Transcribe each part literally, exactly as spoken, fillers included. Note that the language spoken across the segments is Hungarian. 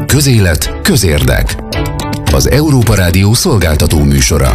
Közélet, közérdek. Az Európa Rádió szolgáltató műsora.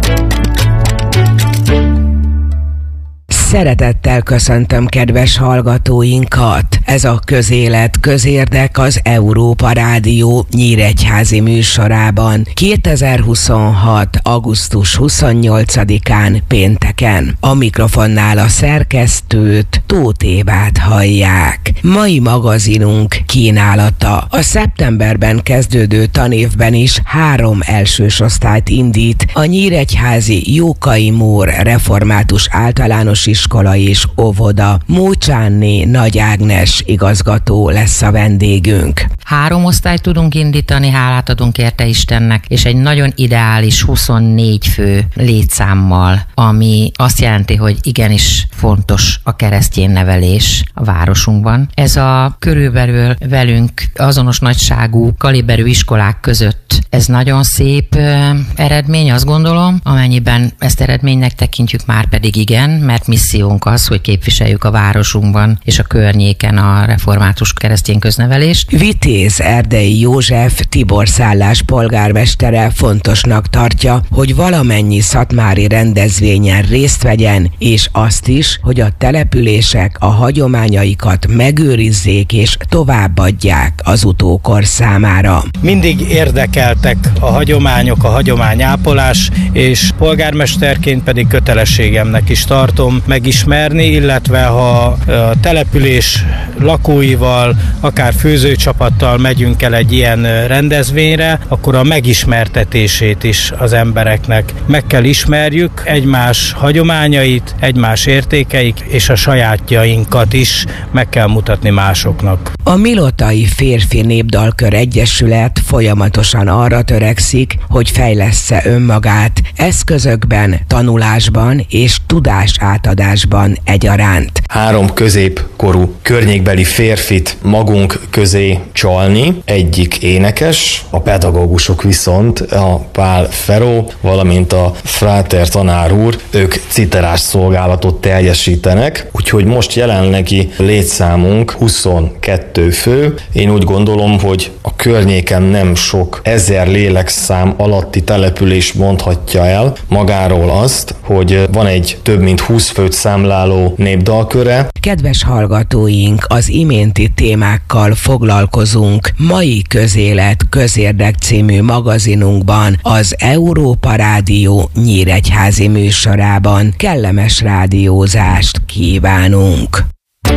Szeretettel köszöntöm kedves hallgatóinkat! Ez a Közélet, közérdek az Európa Rádió nyíregyházi műsorában kétezer-huszonhat. augusztus huszonnyolcadikán pénteken. A mikrofonnál a szerkesztőt, Tóth Évát hallják. Mai magazinunk kínálata. A szeptemberben kezdődő tanévben is három elsős osztályt indít a nyíregyházi Jókai Mór Református Általános Iskola és Óvoda. Mócsánné Nagy Ágnes igazgató lesz a vendégünk. Három osztályt tudunk indítani, hálát adunk érte Istennek, és egy nagyon ideális huszonnégy fő létszámmal, ami azt jelenti, hogy igenis fontos a keresztény nevelés a városunkban. Ez a körülbelül velünk azonos nagyságú kaliberű iskolák között ez nagyon szép ö, eredmény, azt gondolom, amennyiben ezt eredménynek tekintjük, már pedig igen, mert missziónk az, hogy képviseljük a városunkban és a környéken a református keresztény köznevelést. Vitéz Erdei József Tibor szállás polgármestere fontosnak tartja, hogy valamennyi szatmári rendezvényen részt vegyen, és azt is, hogy a települések a hagyományaikat megőrizzék és továbbadják az utókor számára. Mindig érdekeltek a hagyományok, a hagyományápolás, és polgármesterként pedig kötelességemnek is tartom megismerni, illetve ha a település lakóival, akár főzőcsapattal megyünk el egy ilyen rendezvényre, akkor a megismertetését is az embereknek meg kell ismerjük, egymás hagyományait, egymás értékeit és a sajátjainkat is meg kell mutatni másoknak. A Milotai Férfi Népdalkör Egyesület folyamatosan arra törekszik, hogy fejlessze önmagát eszközökben, tanulásban és tudásátadásban egyaránt. Három középkorú környékbeli férfit magunk közé csalni, egyik énekes, a pedagógusok viszont a Pál Feró, valamint a Fráter tanár úr, ők citerás szolgálatot teljesítenek, úgyhogy most jelenlegi létszámunk huszonkettő fő. Én úgy gondolom, hogy a környéken nem sok ezer lélekszám alatti település mondhatja el magáról azt, hogy van egy több mint húsz főt számláló népdalköre. Kedves hallgatóink, az iménti témákkal foglalkozunk mai Közélet, közérdek című magazinunkban, az Európa Rádió nyíregyházi műsorában. Kellemes rádiózást kívánunk!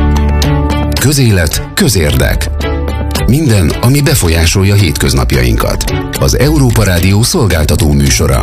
Közélet, közérdek. Minden, ami befolyásolja hétköznapjainkat. Az Európa Rádió szolgáltató műsora.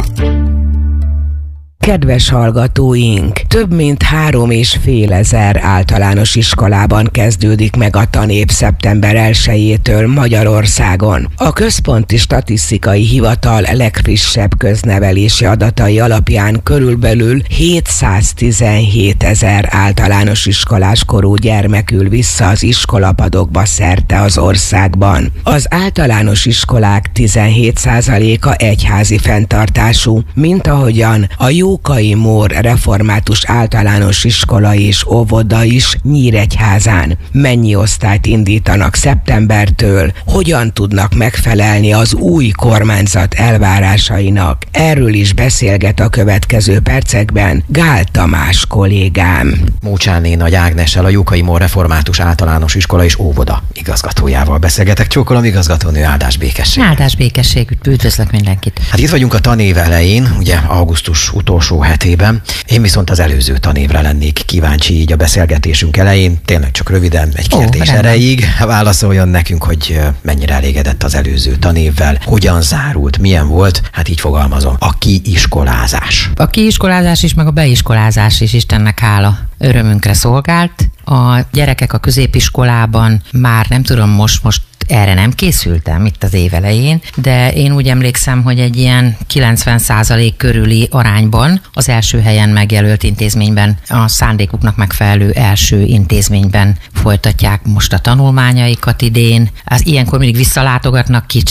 Kedves hallgatóink, több mint három és fél ezer általános iskolában kezdődik meg a tanév szeptember elsejétől Magyarországon. A Központi Statisztikai Hivatal legfrissebb köznevelési adatai alapján körülbelül hétszáztizenhét ezer általános iskolás korú gyermek ül vissza az iskolapadokba szerte az országban. Az általános iskolák tizenhét százaléka egyházi fenntartású, mint ahogyan a Jókai Mór Református Általános Iskola és Óvoda is Nyíregyházán. Mennyi osztályt indítanak szeptembertől? Hogyan tudnak megfelelni az új kormányzat elvárásainak? Erről is beszélget a következő percekben Gál Tamás kollégám. Mócsánné Nagy Ágnessel, a Jókai Mór Református Általános Iskola és Óvoda igazgatójával beszélgetek. Csókolom, igazgatónő, áldás békesség. Áldás békesség, üdvözlök mindenkit. Hát itt vagyunk a tanév elején, ugye augusztus utolsó hetében. Én viszont az előző tanévre lennék kíváncsi így a beszélgetésünk elején. Tényleg csak röviden, egy kérdés Ó, erejéig válaszoljon nekünk, hogy mennyire elégedett az előző tanévvel, hogyan zárult, milyen volt, hát így fogalmazom, a kiiskolázás. A kiiskolázás is, meg a beiskolázás is, Istennek hála, örömünkre szolgált. A gyerekek a középiskolában már nem tudom, most, most erre nem készültem itt az év elején, de én úgy emlékszem, hogy egy ilyen kilencven százalék körüli arányban az első helyen megjelölt intézményben, a szándékuknak megfelelő első intézményben folytatják most a tanulmányaikat idén. Az ilyenkor mindig visszalátogatnak kicsit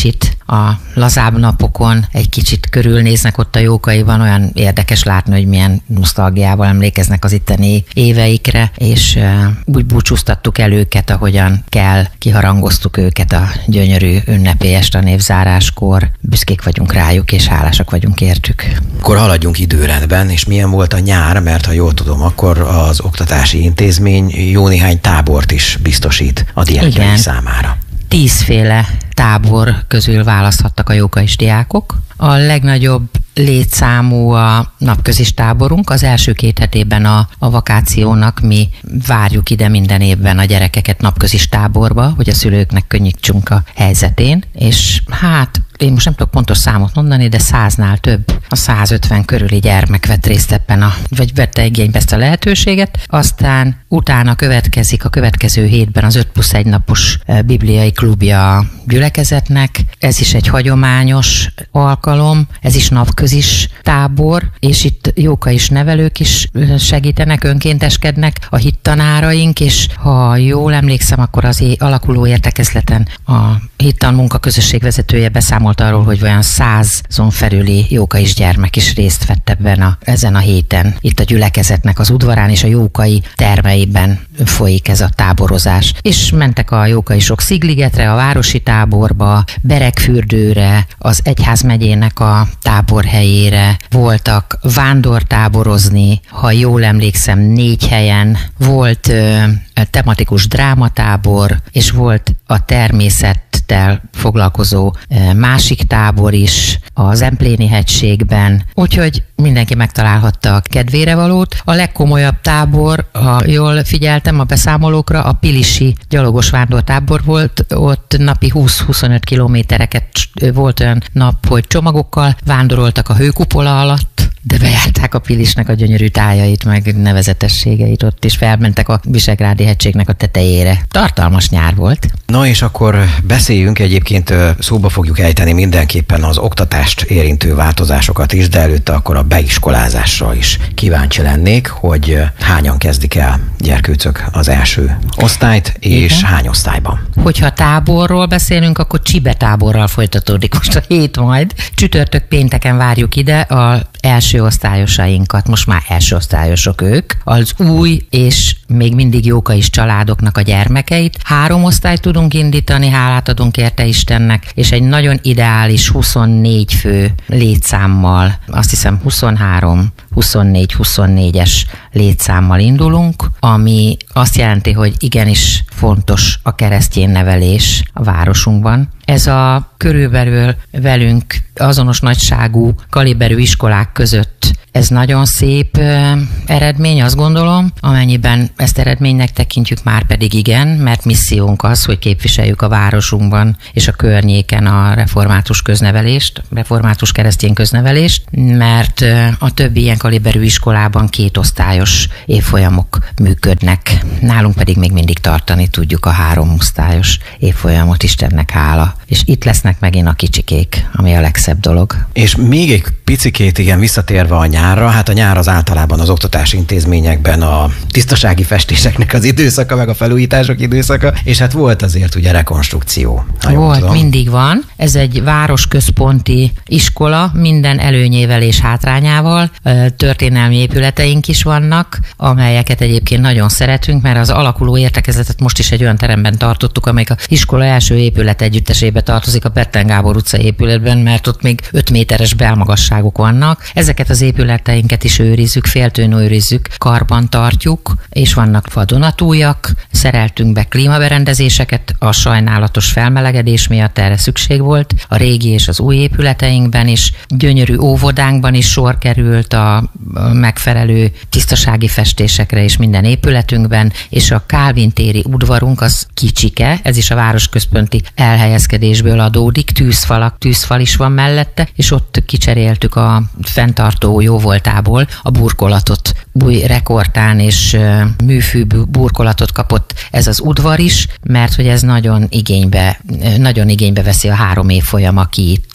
a lazább napokon egy kicsit körülnéznek ott a Jókaiban, olyan érdekes látni, hogy milyen nosztalgiával emlékeznek az itteni éveikre, és úgy búcsúztattuk el őket, ahogyan kell, kiharangoztuk őket a gyönyörű ünnepélyes tanévzáráskor. Büszkék vagyunk rájuk, és hálásak vagyunk értük. Akkor haladjunk időrendben, és milyen volt a nyár, mert ha jól tudom, akkor az oktatási intézmény jó néhány tábort is biztosít a diákjai számára. Tízféle tábor közül választhattak a jókais diákok. A legnagyobb létszámú a napközis táborunk. Az első két hetében a, a vakációnak mi várjuk ide minden évben a gyerekeket napközis táborba, hogy a szülőknek könnyítsünk a helyzetén, és hát én most nem tudok pontos számot mondani, de száznál több, a százötven körüli gyermek vett részt ebben, a, vagy vette igénybe ezt a lehetőséget. Aztán utána következik a következő hétben az öt plusz egy napos bibliai klubja a gyülekezetnek. Ez is egy hagyományos alkalom, ez is napközis tábor, és itt jókais nevelők is segítenek, önkénteskednek, a hittanáraink, és ha jól emlékszem, akkor az alakuló értekezleten a hittan munkaközösség vezetője beszámolt arról, hogy olyan százon felüli jókais gyermek is részt vett ebben a, ezen a héten. Itt a gyülekezetnek az udvarán és a jókai termeiben folyik ez a táborozás. És mentek a jókaisok Szigligetre, a városi táborba, Beregfürdőre, az egyházmegyének a táborhelyére, voltak vándortáborozni, ha jól emlékszem, négy helyen, volt ö, tematikus drámatábor, és volt a természettel foglalkozó másik tábor is az Empléni hegységben, úgyhogy mindenki megtalálhatta a kedvére valót. A legkomolyabb tábor, ha jól figyeltem a beszámolókra, a pilisi gyalogos vándortábor volt, ott napi húsz-huszonöt kilométereket volt olyan nap, hogy csomagokkal vándoroltak a hőkupola alatt, de bejárták a Pilisnek a gyönyörű tájait, meg nevezetességeit, ott is felmentek a Visegrádi hegységnek a tetejére. Tartalmas nyár volt. Na és akkor beszéljünk, egyébként szóba fogjuk ejteni mindenképpen az oktatást érintő változásokat is, de előtte akkor a beiskolázásra is kíváncsi lennék, hogy hányan kezdik el gyerkőcök az első osztályt, és igen, hány osztályban? Hogyha táborról beszélünk, akkor Csibe táborral folytatódik most a hét majd. Csütörtök pénteken várjuk ide a első osztályosainkat, most már első osztályosok ők, az új és még mindig jókais családoknak a gyermekeit. Három osztályt tudunk indítani, hálát adunk érte Istennek, és egy nagyon ideális huszonnégy fő létszámmal, azt hiszem huszonhárom, huszonnégy, huszonnégyes létszámmal indulunk, ami azt jelenti, hogy igenis fontos a keresztény nevelés a városunkban. Ez a körülbelül velünk azonos nagyságú kaliberű iskolák között ez nagyon szép ö, eredmény, azt gondolom, amennyiben ezt eredménynek tekintjük, már pedig igen, mert missziónk az, hogy képviseljük a városunkban és a környéken a református köznevelést, református keresztény köznevelést, mert ö, a többi ilyen kaliberű iskolában két osztályos évfolyamok működnek. Nálunk pedig még mindig tartani tudjuk a három osztályos évfolyamot, Istennek hála. És itt lesznek megint a kicsikék, ami a legszebb dolog. És még egy picikét, igen, visszatérve a nyárra, hát a nyár az általában az oktatási intézményekben a tisztasági festéseknek az időszaka, meg a felújítások időszaka, és hát volt azért ugye rekonstrukció. Volt, tudom. Mindig van. Ez egy városközponti iskola, minden előnyével és hátrányával. Történelmi épületeink is vannak, amelyeket egyébként nagyon szeretünk, mert az alakuló értekezletet most is egy olyan teremben tartottuk, amelyik az iskola első épület együttesébe tartozik, a Petten Gábor utca épületben, mert ott még öt méteres belmagasságok vannak. Ezeket az épületeinket is őrizzük, féltőn őrizzük, karban tartjuk, és vannak vadonatújak, szereltünk be klímaberendezéseket, a sajnálatos felmelegedés miatt erre szükség volt, a régi és az új épületeinkben is, gyönyörű óvodánkban is sor került a megfelelő tisztasági festésekre és minden épületünkben, és a Kálvin téri udvarunk az kicsike, ez is a városközponti elhelyezkedésből adódik, tűzfalak, tűzfal is van mellette, és ott kicseréltük a fenntartó jóvoltából a burkolatot, új rekordtán és műfű burkolatot kapott ez az udvar is, mert hogy ez nagyon igénybe, nagyon igénybe veszi a három évfolyam, aki itt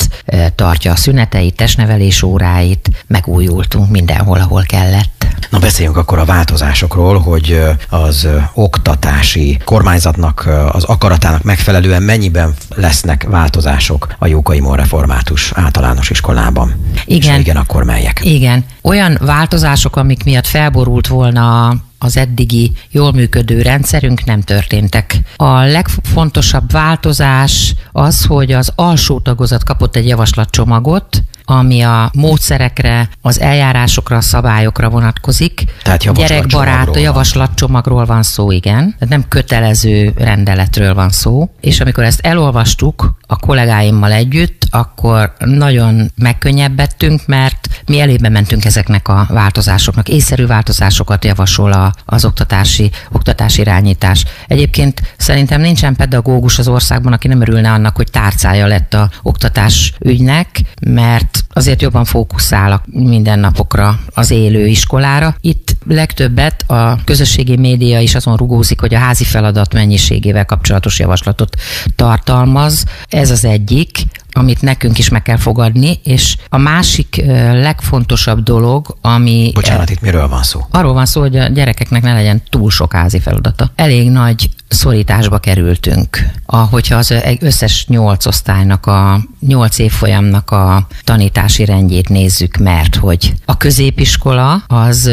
tartja a szüneteit, testnevelés óráit, megújultunk mindenhol, ahol kellett. Na, beszéljünk akkor a változásokról, hogy az oktatási kormányzatnak, az akaratának megfelelően mennyiben lesznek változások a Jókai-Moll Református Általános Iskolában. Igen. És igen, akkor melyek? Igen. Olyan változások, amik miatt felborult volna az eddigi jól működő rendszerünk, nem történtek. A legfontosabb változás az, hogy az alsó tagozat kapott egy javaslatcsomagot, ami a módszerekre, az eljárásokra, a szabályokra vonatkozik. Tehát gyerekbarát javaslatcsomagról van szó, igen. Nem kötelező rendeletről van szó. És amikor ezt elolvastuk a kollégáimmal együtt, akkor nagyon megkönnyebbedtünk, mert mi elébe mentünk ezeknek a változásoknak. Észszerű változásokat javasol a, az oktatási, oktatási irányítás. Egyébként szerintem nincsen pedagógus az országban, aki nem örülne annak, hogy tárcája lett a oktatás ügynek, mert azért jobban fókuszál a mindennapokra, az élő iskolára. Itt legtöbbet a közösségi média is azon rugózik, hogy a házi feladat mennyiségével kapcsolatos javaslatot tartalmaz. Ez az egyik, amit nekünk is meg kell fogadni, és a másik legfontosabb dolog, ami... Bocsánat, itt miről van szó? Arról van szó, hogy a gyerekeknek ne legyen túl sok házi feladata. Elég nagy szorításba kerültünk. Ahogyha az összes nyolc osztálynak, a nyolc évfolyamnak a tanítási rendjét nézzük, mert hogy a középiskola az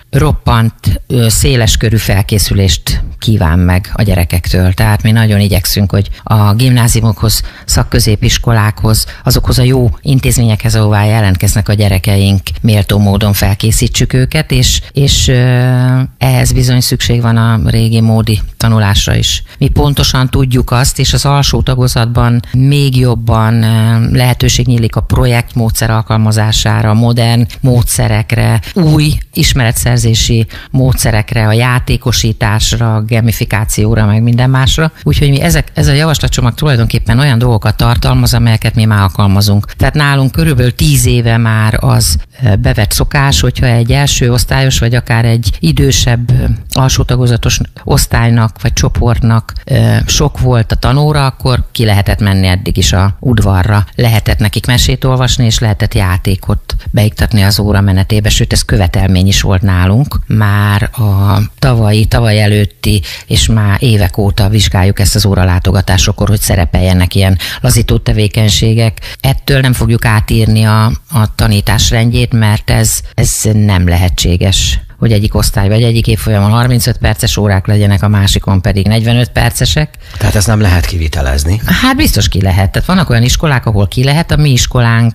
roppant széleskörű felkészülést kíván meg a gyerekektől. Tehát mi nagyon igyekszünk, hogy a gimnáziumokhoz, szakközépiskolákhoz, azokhoz a jó intézményekhez, ahová jelentkeznek a gyerekeink, méltó módon felkészítsük őket, és, és ehhez bizony szükség van a régi módi tanulásra is. Mi pontosan tudjuk azt, és az alsó tagozatban még jobban lehetőség nyílik a projektmódszer alkalmazására, modern módszerekre, új ismeretszerzési módszerekre, a játékosításra, gamifikációra, meg minden másra. Úgyhogy mi ezek, ez a javaslatcsomag tulajdonképpen olyan dolgokat tartalmaz, amelyeket mi már alkalmazunk. Tehát nálunk körülbelül tíz éve már az bevett szokás, hogyha egy első osztályos, vagy akár egy idősebb alsó tagozatos osztálynak, vagy csoportnak sok volt a tanóra, akkor ki lehetett menni eddig is a udvarra. Lehetett nekik mesét olvasni, és lehetett játékot beiktatni az óra menetébe, sőt ez követelmény is volt nálunk. Már a tavalyi, tavaly előtti, és már évek óta vizsgáljuk ezt az óralátogatásokor, hogy szerepeljenek ilyen lazító tevékenységek. Ettől nem fogjuk átírni a, a tanítás rendjét, mert ez, ez nem lehetséges, hogy egyik osztály vagy egyik évfolyamon harmincöt perces órák legyenek, a másikon pedig negyvenöt percesek. Tehát ezt nem lehet kivitelezni? Hát biztos ki lehet. Tehát vannak olyan iskolák, ahol ki lehet, a mi iskolánk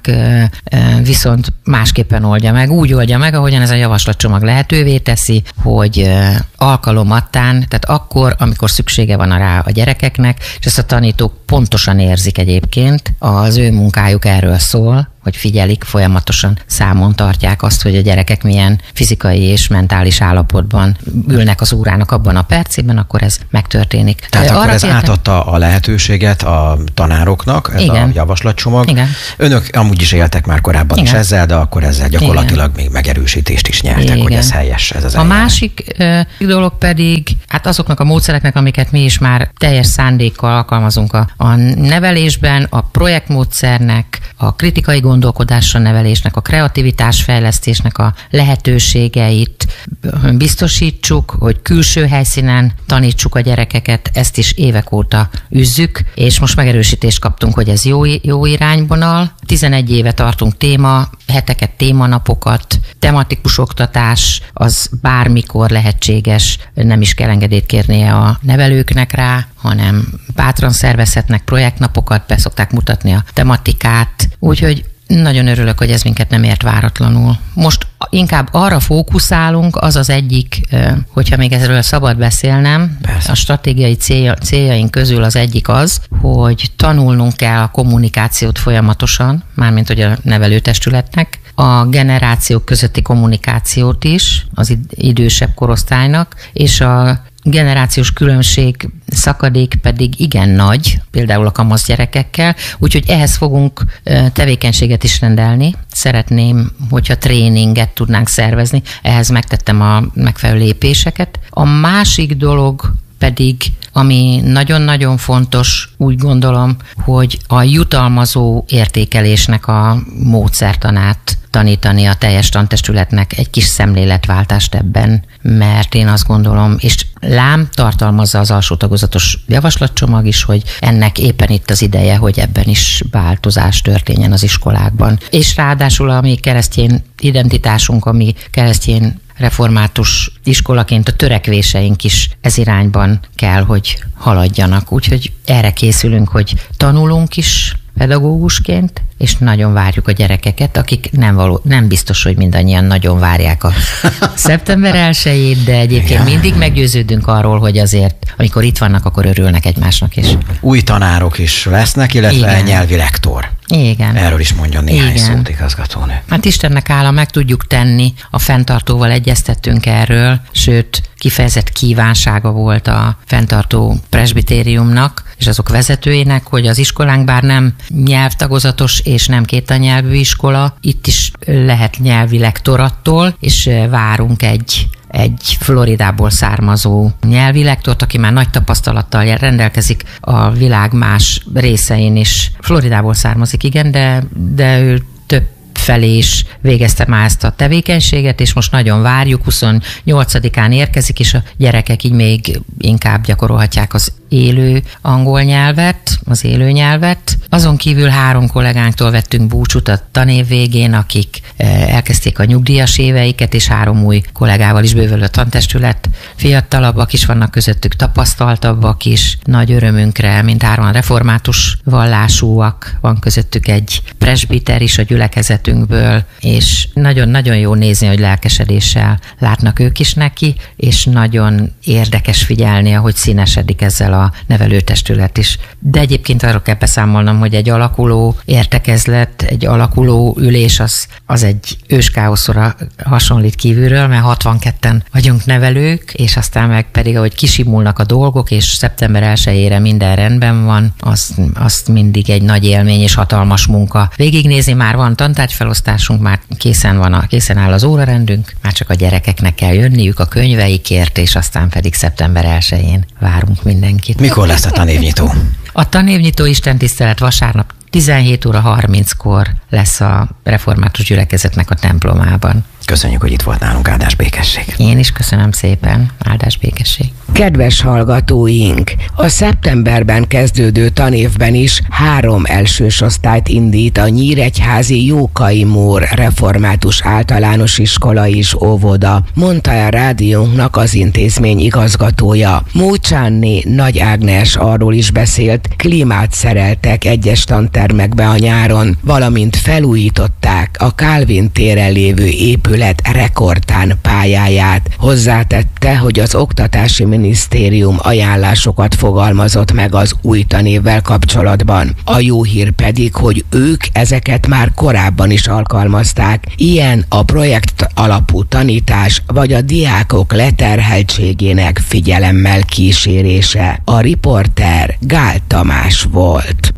viszont másképpen oldja meg. Úgy oldja meg, ahogyan ez a javaslatcsomag lehetővé teszi, hogy alkalomattán, tehát akkor, amikor szüksége van rá a gyerekeknek, és ezt a tanítók pontosan érzik egyébként, az ő munkájuk erről szól, hogy figyelik, folyamatosan számon tartják azt, hogy a gyerekek milyen fizikai és mentális állapotban ülnek az órának abban a percében, akkor ez megtörténik. Tehát Arra akkor ez kértem... átadta a lehetőséget a tanároknak, ez Igen. a javaslatcsomag. Igen. Önök amúgy is éltek már korábban Igen. is ezzel, de akkor ezzel gyakorlatilag Igen. még megerősítést is nyertek, Igen. hogy ez helyes, ez az A eljárás. másik ö, dolog pedig, hát azoknak a módszereknek, amiket mi is már teljes szándékkal alkalmazunk a, a nevelésben, a projektmódszernek, a kritikai gondolkodásra nevelésnek, a kreativitásfejlesztésnek a lehetőségeit biztosítsuk, hogy külső helyszínen tanítsuk a gyerekeket, ezt is évek óta üzzük, és most megerősítést kaptunk, hogy ez jó, jó irányvonal. tizenegy éve tartunk téma, heteket, témanapokat, tematikus oktatás, az bármikor lehetséges, nem is kell engedélyt kérnie a nevelőknek rá, hanem bátran szervezhetnek projektnapokat, be szokták mutatni a tematikát, úgyhogy nagyon örülök, hogy ez minket nem ért váratlanul. Most inkább arra fókuszálunk, az az egyik, hogyha még ezről szabad beszélnem, Persze. a stratégiai célja, céljaink közül az egyik az, hogy tanulnunk kell a kommunikációt folyamatosan, mármint hogy a nevelőtestületnek, a generációk közötti kommunikációt is, az idősebb korosztálynak, és a generációs különbség, szakadék pedig igen nagy, például a kamasz gyerekekkel, úgyhogy ehhez fogunk tevékenységet is rendelni. Szeretném, hogyha tréninget tudnánk szervezni, ehhez megtettem a megfelelő lépéseket. A másik dolog pedig Ami nagyon-nagyon fontos, úgy gondolom, hogy a jutalmazó értékelésnek a módszertanát tanítani a teljes tantestületnek, egy kis szemléletváltást ebben, mert én azt gondolom, és lám tartalmazza az alsó tagozatos javaslatcsomag is, hogy ennek éppen itt az ideje, hogy ebben is változás történjen az iskolákban. És ráadásul a mi keresztény identitásunk, a mi keresztény református iskolaként a törekvéseink is ez irányban kell, hogy haladjanak. Úgyhogy erre készülünk, hogy tanulunk is pedagógusként, és nagyon várjuk a gyerekeket, akik nem, való, nem biztos, hogy mindannyian nagyon várják a szeptember elsejét, de egyébként mindig meggyőződünk arról, hogy azért, amikor itt vannak, akkor örülnek egymásnak is. Új tanárok is lesznek, illetve igen. nyelvi lektor. Igen. Erről is mondjon néhány Igen. szót, igazgatónő. Hát Istennek hála, meg tudjuk tenni, a fenntartóval egyeztettünk erről, sőt, kifejezett kívánsága volt a fenntartó presbitériumnak, és azok vezetőinek, hogy az iskolánk bár nem nyelvtagozatos és nem kétanyelvű iskola, itt is lehet nyelvi lektor attól, és várunk egy egy Floridából származó nyelvi lektort, aki már nagy tapasztalattal rendelkezik a világ más részein is. Floridából származik, igen, de, de ő több felé is végezte már ezt a tevékenységet, és most nagyon várjuk, huszonnyolcadikán érkezik, és a gyerekek így még inkább gyakorolhatják az élő angol nyelvet, az élő nyelvet. Azon kívül három kollégánktól vettünk búcsút a tanév végén, akik elkezdték a nyugdíjas éveiket, és három új kollégával is bővül a tantestület. Fiatalabbak is vannak közöttük, tapasztaltabbak is. Nagy örömünkre, mint hárman református vallásúak, van közöttük egy presbiter is a gyülekezetünkből, és nagyon-nagyon jó nézni, hogy lelkesedéssel látnak ők is neki, és nagyon érdekes figyelni, ahogy színesedik ezzel a nevelőtestület is. De egyébként arról kell beszámolnom, hogy egy alakuló értekezlet, egy alakuló ülés az, az egy őskáoszra hasonlít kívülről, mert hatvanketten vagyunk nevelők, és aztán meg pedig, ahogy kisimulnak a dolgok, és szeptember elsejére minden rendben van, az, azt mindig egy nagy élmény és hatalmas munka. Végignézni már van tantárgyfelosztásunk, már készen van, a, készen áll az órarendünk, már csak a gyerekeknek kell jönniük a könyveikért, és aztán pedig szeptember elsején várunk mindenkit. Mikor lesz a tanévnyitó? A tanévnyitó istentisztelet vasárnap tizenhét óra harminckor lesz a református gyülekezetnek a templomában. Köszönjük, hogy itt volt nálunk, áldás békesség. Én is köszönöm szépen, áldás békesség. Kedves hallgatóink, a szeptemberben kezdődő tanévben is három elsős osztályt indít a nyíregyházi Jókai Mór Református Általános Iskola és Óvoda, mondta a rádiónknak az intézmény igazgatója. Mócsánné Nagy Ágnes arról is beszélt, klímát szereltek egyes tantermekbe a nyáron, valamint felújították a Kálvin téren lévő épületet rekordtán pályáját. Hozzátette, hogy az Oktatási Minisztérium ajánlásokat fogalmazott meg az új tanévvel kapcsolatban. A jó hír pedig, hogy ők ezeket már korábban is alkalmazták. Ilyen a projekt alapú tanítás, vagy a diákok leterheltségének figyelemmel kísérése. A riporter Gál Tamás volt.